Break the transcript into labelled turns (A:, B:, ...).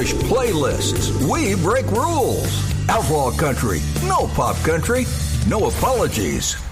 A: push playlists. We break rules. Outlaw country. No pop country. No apologies.